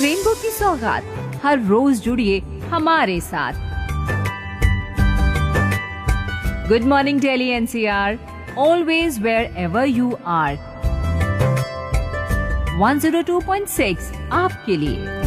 Rainbow की सौगात, हर रोज जुड़िए हमारे साथ। Good morning Delhi NCR, always wear ever you are. 102.6 आपके लिए।